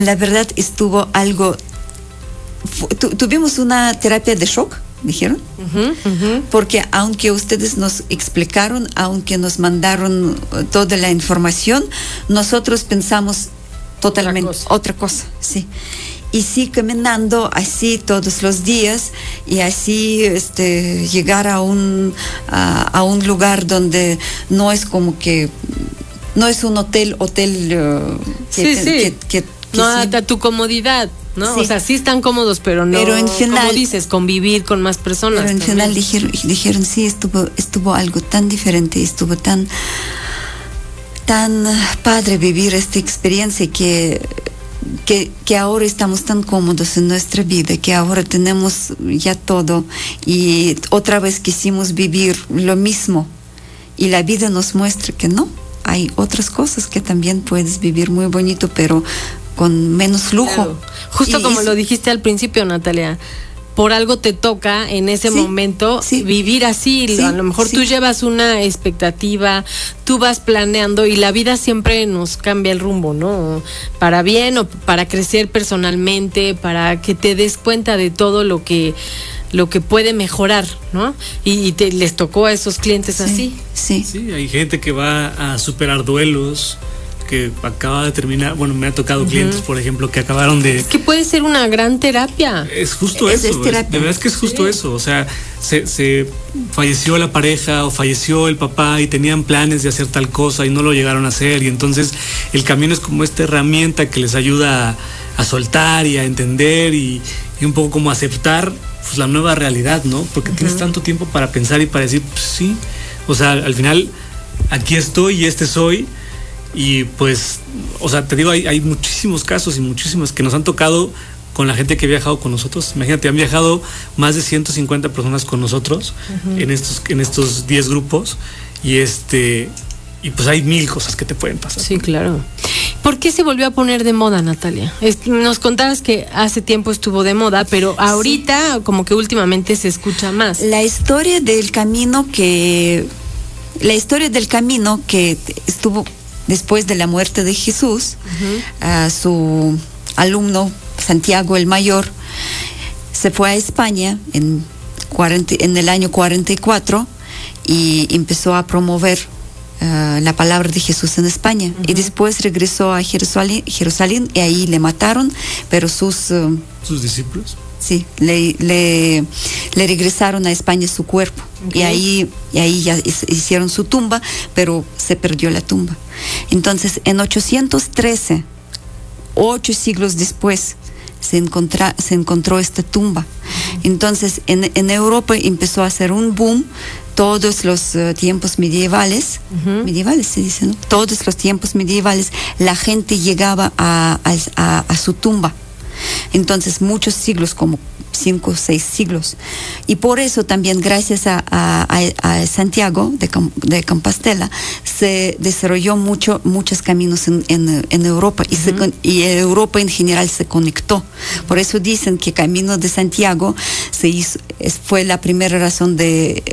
La verdad estuvo algo... Tuvimos una terapia de shock, dijeron, porque aunque ustedes nos explicaron, aunque nos mandaron toda la información, nosotros pensamos totalmente otra cosa, sí. Y sí, caminando así todos los días y así llegar a un lugar donde no es como que, no es un hotel que no a tu comodidad, ¿no? Sí. O sea, sí están cómodos, pero no, pero en final, como dices, convivir con más personas. Pero en final dijeron sí, estuvo algo tan diferente, estuvo tan padre vivir esta experiencia que ahora estamos tan cómodos en nuestra vida, que ahora tenemos ya todo y otra vez quisimos vivir lo mismo y la vida nos muestra que no, hay otras cosas que también puedes vivir muy bonito, pero con menos lujo. Claro. Justo como lo dijiste al principio, Natalia, por algo te toca en ese momento vivir así. Sí, a lo mejor tú llevas una expectativa, tú vas planeando y la vida siempre nos cambia el rumbo, ¿no? Para bien o para crecer personalmente, para que te des cuenta de todo lo que puede mejorar, ¿no? Y les tocó a esos clientes así. Sí, hay gente que va a superar duelos, que acaba de terminar, bueno, me ha tocado clientes, por ejemplo, que acabaron de... Es que puede ser una gran terapia. Es justo eso, de verdad es que es justo eso, o sea, se falleció la pareja o falleció el papá y tenían planes de hacer tal cosa y no lo llegaron a hacer, y entonces el camino es como esta herramienta que les ayuda a soltar y a entender y un poco como aceptar pues la nueva realidad, ¿no? Porque tienes tanto tiempo para pensar y para decir, pues sí, o sea, al final aquí estoy y soy. Y pues, o sea, te digo, hay muchísimos casos y muchísimos que nos han tocado con la gente que ha viajado con nosotros. Imagínate, han viajado más de 150 personas con nosotros en estos 10 grupos y pues hay 1000 cosas que te pueden pasar. Sí, claro. ¿Por qué se volvió a poner de moda, Natalia? Nos contabas que hace tiempo estuvo de moda, pero ahorita como que últimamente se escucha más. La historia del camino que estuvo después de la muerte de Jesús, su alumno Santiago el Mayor se fue a España en el año 44 y empezó a promover la palabra de Jesús en España. Y después regresó a Jerusalén y ahí le mataron, pero sus discípulos. Sí, le regresaron a España su cuerpo. Y ahí ya hicieron su tumba, pero se perdió la tumba. Entonces, en 813, 8 siglos después, se encontró esta tumba. Entonces, en Europa empezó a hacer un boom. Todos los tiempos medievales se dice, ¿no? Todos los tiempos medievales, la gente llegaba a su tumba. Entonces, muchos siglos, como 5 o 6 siglos. Y por eso también, gracias a Santiago de Compostela, se desarrolló muchos caminos en Europa y Europa en general se conectó. Por eso dicen que Camino de Santiago fue la primera razón de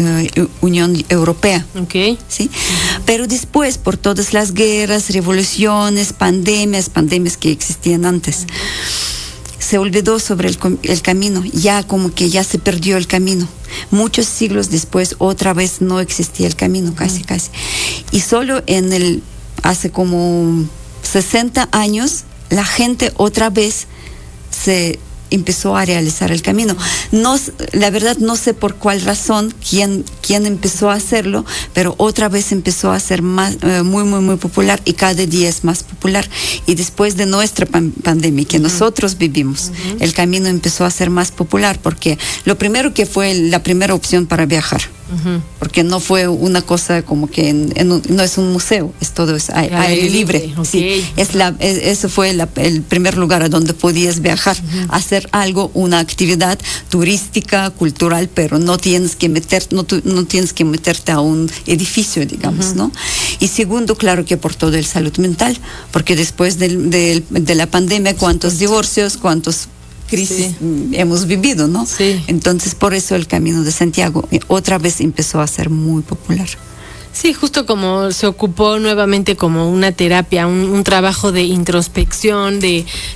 Unión Europea. ¿Sí? Pero después, por todas las guerras, revoluciones, pandemias que existían antes, se olvidó sobre el camino, ya como que ya se perdió el camino. Muchos siglos después, otra vez no existía el camino, casi. Y solo hace como 60 años, la gente otra vez se empezó a realizar el camino. La verdad no sé por cuál razón, quién empezó a hacerlo, pero otra vez empezó a ser más, muy popular y cada día es más popular. Y después de nuestra pandemia que nosotros vivimos, el camino empezó a ser más popular porque lo primero que fue la primera opción para viajar. Porque no fue una cosa como que no es un museo, todo es aire libre. Sí, eso fue el primer lugar a donde podías viajar, hacer algo, una actividad turística, cultural, pero no tienes que meterte a un edificio, digamos, ¿no? Y segundo, claro que por todo el salud mental, porque después de la pandemia, cuántos divorcios, cuántos crisis hemos vivido, ¿no? Sí. Entonces, por eso el Camino de Santiago otra vez empezó a ser muy popular. Sí, justo como se ocupó nuevamente como una terapia, un trabajo de introspección, de